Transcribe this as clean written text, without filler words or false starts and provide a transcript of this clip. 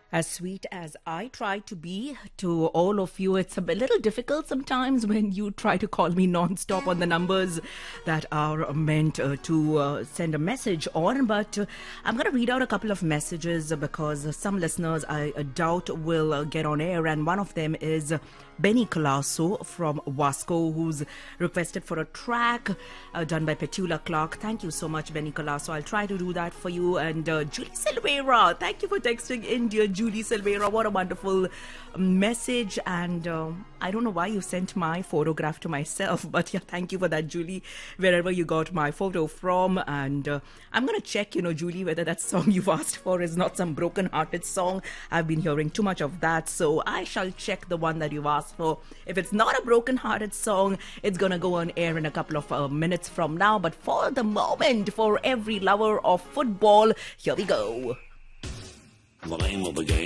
As sweet as I try to be to all of you, it's a little difficult sometimes when you try to call me non-stop on the numbers that are meant to send a message on. But I'm going to read out a couple of messages because some listeners I doubt will get on air. And one of them is Benny Colasso from Wasco, who's requested for a track done by Petula Clark. Thank you so much, Benny Colasso. I'll try to do that for you. And Julie Silvera, thank you for texting in, dear Julie Silvera. What a wonderful message. And I don't know why you sent my photograph to myself, but yeah, thank you for that, Julie, wherever you got my photo from. And I'm going to check, Julie, whether that song you've asked for is not some broken-hearted song. I've been hearing too much of that, so I shall check the one that you've asked for. If it's not a broken-hearted song, it's going to go on air in a couple of minutes from now. But for the moment, for every lover of football, here we go. The name of the game